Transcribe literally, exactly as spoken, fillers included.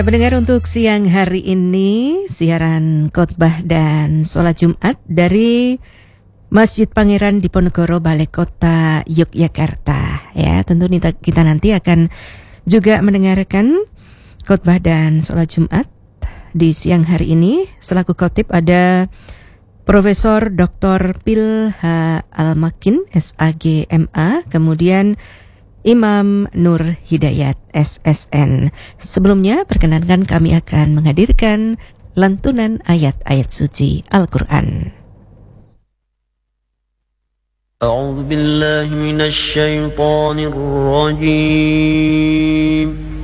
Pendengar, untuk siang hari ini siaran khotbah dan sholat Jumat dari Masjid Pangeran Diponegoro, Balai Kota Yogyakarta. Ya, tentu kita nanti akan juga mendengarkan khotbah dan sholat Jumat di siang hari ini. Selaku khotib ada Profesor Doktor Pil H. Al-Makin, S A G M A, kemudian Imam Nur Hidayat, S S N. Sebelumnya, perkenankan kami akan menghadirkan lantunan ayat-ayat suci Al-Quran. A'udzu billahi minasy syaithanir rajim.